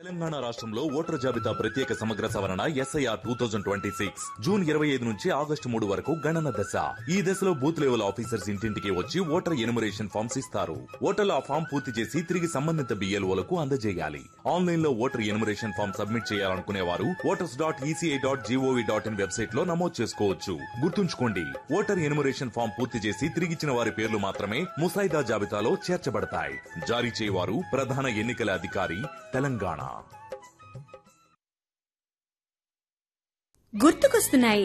తెలంగాణ రాష్ట్రంలో ఓటర్ జాబితా ప్రత్యేక సమగ్ర సవరణ ఎస్ఐఆర్ 2026 జూన్ 25 నుంచి ఆగస్టు 3 వరకు గణన దశ. ఈ దశలో బూత్ లెవెల్ ఆఫీసర్స్ ఇంటింటికి వచ్చి ఓటర్ ఎనుమరేషన్ ఫామ్స్ ఇస్తారు. ఓటర్లు ఆ ఫామ్ పూర్తి చేసి తిరిగి సంబంధిత బిఎల్ఓలకు అందజేయాలి. ఆన్లైన్ లో ఓటర్ ఎనుమరేషన్ ఫామ్ సబ్మిట్ చేయాలనుకునే వారు voters.eci.gov.in వెబ్సైట్ లో నమోదు చేసుకోవచ్చు. గుర్తుంచుకోండి, ఓటర్ ఎనుమరేషన్ ఫామ్ పూర్తి చేసి తిరిగిచ్చిన వారి పేర్లు మాత్రమే ముసాయిదా జాబితాలో చేర్చబడతాయి. జారీ చేయవారు ప్రధాన ఎన్నికల అధికారి, తెలంగాణ. గుర్తుకొస్తున్నాయి.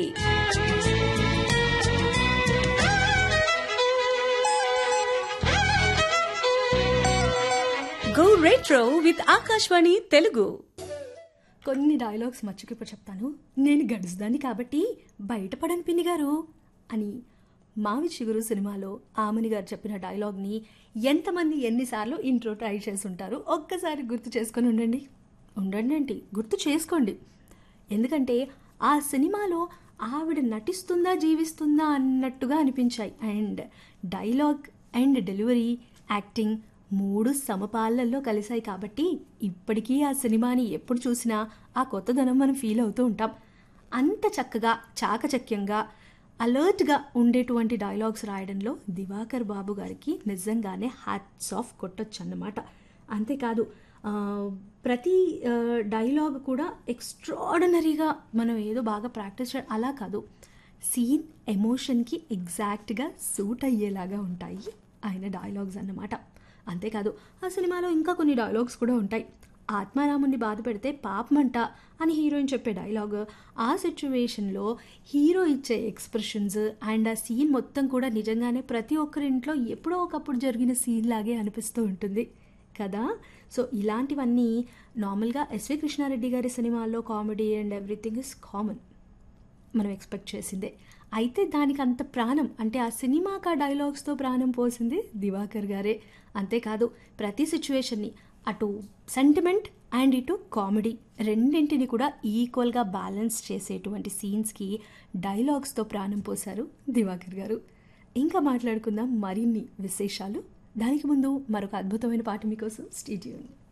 Go retro with Akashvani Telugu. కొన్ని డైలాగ్స్ మర్చిపోయి చెప్తాను. నేను గడుసుదాన్ని కాబట్టి బయటపడని పిన్ని గారు అని మావి చిగురు సినిమాలో ఆమని గారు చెప్పిన డైలాగ్ని ఎంతమంది ఎన్నిసార్లు ఇంట్రో ట్రై చేసి ఉంటారు? ఒక్కసారి గుర్తు చేసుకొని ఉండండి గుర్తు చేసుకోండి. ఎందుకంటే ఆ సినిమాలో ఆవిడ నటిస్తుందా జీవిస్తుందా అన్నట్టుగా అనిపించాయి. And dialogue and delivery, acting మూడు సమపాళ్ళల్లో కలిశాయి కాబట్టి ఇప్పటికీ ఆ సినిమాని ఎప్పుడు చూసినా ఆ కొత్తదనం మనం ఫీల్ అవుతూ ఉంటాం. అంత చక్కగా చాకచక్యంగా అలర్ట్గా ఉండేటువంటి డైలాగ్స్ రాయడంలో దివాకర్ బాబు గారికి నిజంగానే హ్యాట్స్ ఆఫ్ కొట్టొచ్చు అన్నమాట. అంతేకాదు ప్రతి డైలాగ్ కూడా ఎక్స్ట్రాడినరీగా మనం ఏదో బాగా ప్రాక్టీస్ చేయడం అలా కాదు, సీన్ ఎమోషన్కి ఎగ్జాక్ట్గా సూట్ అయ్యేలాగా ఉంటాయి ఆయన డైలాగ్స్ అన్నమాట. అంతేకాదు ఆ సినిమాలో ఇంకా కొన్ని డైలాగ్స్ కూడా ఉంటాయి. ఆత్మారాముని బాధ పెడితే పాపమంట అని హీరోయిన్ చెప్పే డైలాగ్, ఆ సిచ్యువేషన్లో హీరో ఇచ్చే ఎక్స్ప్రెషన్స్ అండ్ ఆ సీన్ మొత్తం కూడా నిజంగానే ప్రతి ఒక్కరి ఇంట్లో ఎప్పుడో ఒకప్పుడు జరిగిన సీన్ లాగే అనిపిస్తూ ఉంటుంది కదా. సో ఇలాంటివన్నీ నార్మల్గా ఎస్వి కృష్ణారెడ్డి గారి సినిమాల్లో comedy and everything is common, మనం ఎక్స్పెక్ట్ చేసిందే. అయితే దానికి అంత ప్రాణం, అంటే ఆ సినిమాకి ఆ డైలాగ్స్తో ప్రాణం పోసింది దివాకర్ గారే. అంతేకాదు ప్రతి సిచ్యువేషన్ని అటు సెంటిమెంట్ అండ్ ఇటు కామెడీ రెండింటిని కూడా ఈక్వల్గా బ్యాలెన్స్ చేసేటువంటి సీన్స్కి డైలాగ్స్తో ప్రాణం పోశారు దివాకర్ గారు. ఇంకా మాట్లాడుకుందాం మరిన్ని విశేషాలు. దానికి ముందు మరొక అద్భుతమైన పాట మీకోసం. Stay tuned.